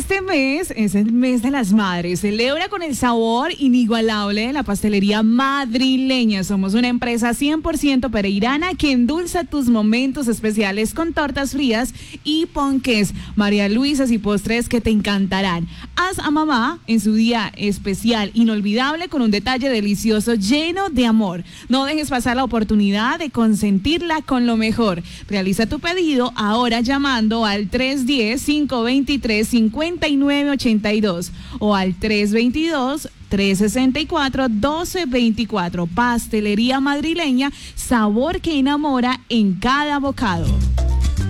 Este mes es el mes de las madres. Celebra con el sabor inigualable de la pastelería madrileña. Somos una empresa 100% pereirana que endulza tus momentos especiales con tortas frías y ponques, María Luisas y postres que te encantarán. Haz a mamá en su día especial, inolvidable, con un detalle delicioso lleno de amor. No dejes pasar la oportunidad de consentirla con lo mejor. Realiza tu pedido ahora llamando al 310-523-5982 o al 322-364-1224. Pastelería madrileña, sabor que enamora en cada bocado.